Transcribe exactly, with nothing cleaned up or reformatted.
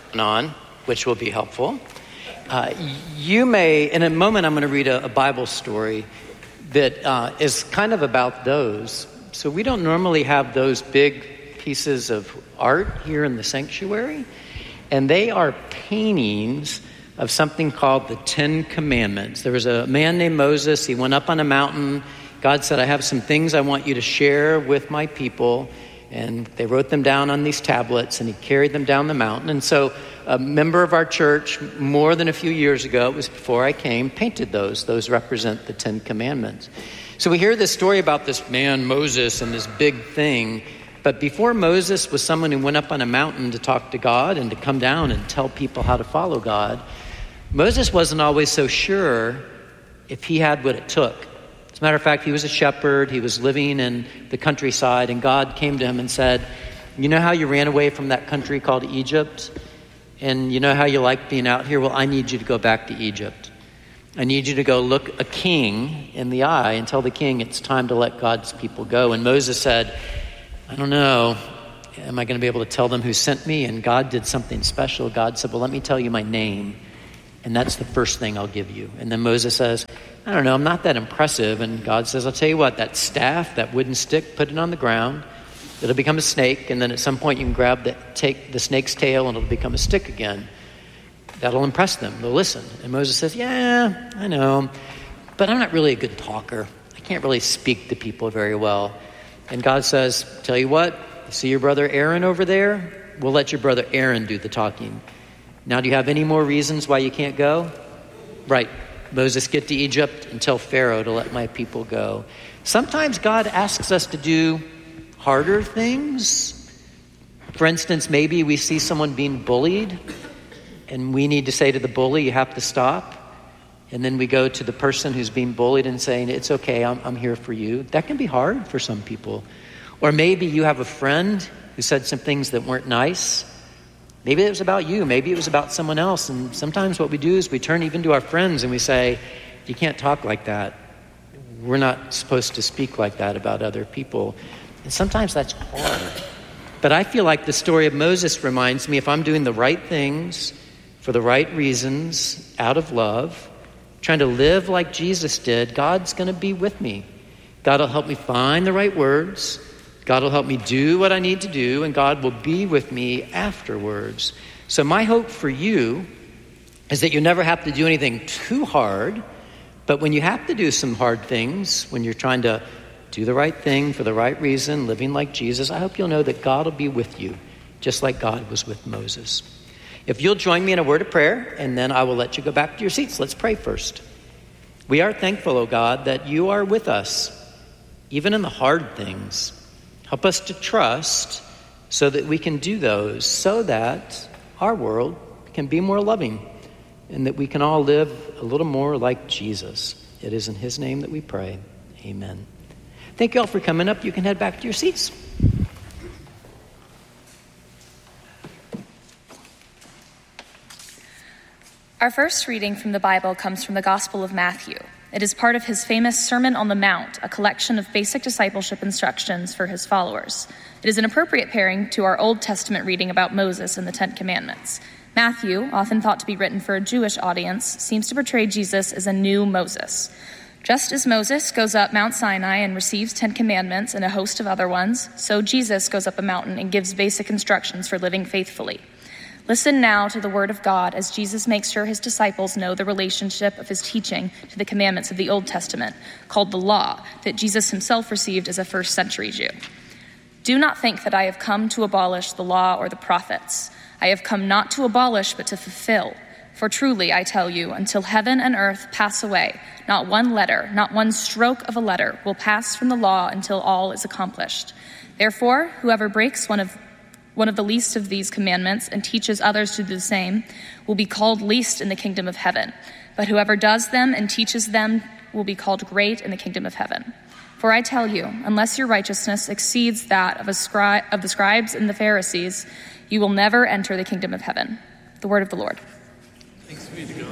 on, which will be helpful. Uh, you may, in a moment, I'm going to read a, a Bible story that uh, is kind of about those. So we don't normally have those big pieces of art here in the sanctuary, and they are paintings of something called the Ten Commandments. There was a man named Moses. He went up on a mountain. God said, I have some things I want you to share with my people. And they wrote them down on these tablets, and he carried them down the mountain. And so a member of our church, more than a few years ago, it was before I came, painted those. Those represent the Ten Commandments. So we hear this story about this man, Moses, and this big thing. But before Moses was someone who went up on a mountain to talk to God and to come down and tell people how to follow God, Moses wasn't always so sure if he had what it took. As a matter of fact, he was a shepherd. He was living in the countryside, and God came to him and said, you know how you ran away from that country called Egypt? And you know how you like being out here? Well, I need you to go back to Egypt. I need you to go look a king in the eye and tell the king it's time to let God's people go. And Moses said, I don't know. Am I going to be able to tell them who sent me? And God did something special. God said, well, let me tell you my name. And that's the first thing I'll give you. And then Moses says, I don't know, I'm not that impressive. And God says, I'll tell you what, that staff, that wooden stick, put it on the ground. It'll become a snake. And then at some point you can grab the, take the snake's tail and it'll become a stick again. That'll impress them. They'll listen. And Moses says, yeah, I know, but I'm not really a good talker. I can't really speak to people very well. And God says, tell you what, you see your brother Aaron over there? We'll let your brother Aaron do the talking. Now, do you have any more reasons why you can't go? Right. Moses, get to Egypt and tell Pharaoh to let my people go. Sometimes God asks us to do harder things. For instance, maybe we see someone being bullied and we need to say to the bully, you have to stop. And then we go to the person who's being bullied and saying, it's okay, I'm, I'm here for you. That can be hard for some people. Or maybe you have a friend who said some things that weren't nice. Maybe it was about you. Maybe it was about someone else. And sometimes what we do is we turn even to our friends and we say, you can't talk like that. We're not supposed to speak like that about other people. And sometimes that's hard. But I feel like the story of Moses reminds me, if I'm doing the right things for the right reasons, out of love, trying to live like Jesus did, God's going to be with me. God will help me find the right words. God will help me do what I need to do, and God will be with me afterwards. So my hope for you is that you never have to do anything too hard, but when you have to do some hard things, when you're trying to do the right thing for the right reason, living like Jesus, I hope you'll know that God will be with you, just like God was with Moses. If you'll join me in a word of prayer, and then I will let you go back to your seats. Let's pray first. We are thankful, O God, that you are with us, even in the hard things. Help us to trust so that we can do those, so that our world can be more loving and that we can all live a little more like Jesus. It is in his name that we pray. Amen. Thank you all for coming up. You can head back to your seats. Our first reading from the Bible comes from the Gospel of Matthew. It is part of his famous Sermon on the Mount, a collection of basic discipleship instructions for his followers. It is an appropriate pairing to our Old Testament reading about Moses and the Ten Commandments. Matthew, often thought to be written for a Jewish audience, seems to portray Jesus as a new Moses. Just as Moses goes up Mount Sinai and receives Ten Commandments and a host of other ones, so Jesus goes up a mountain and gives basic instructions for living faithfully. Listen now to the word of God as Jesus makes sure his disciples know the relationship of his teaching to the commandments of the Old Testament, called the law, that Jesus himself received as a first century Jew. Do not think that I have come to abolish the law or the prophets. I have come not to abolish, but to fulfill. For truly, I tell you, until heaven and earth pass away, not one letter, not one stroke of a letter will pass from the law until all is accomplished. Therefore, whoever breaks one of One of the least of these commandments and teaches others to do the same will be called least in the kingdom of heaven. But whoever does them and teaches them will be called great in the kingdom of heaven. For I tell you, unless your righteousness exceeds that of, a scri- of the scribes and the Pharisees, you will never enter the kingdom of heaven. The word of the Lord. Thanks be to God.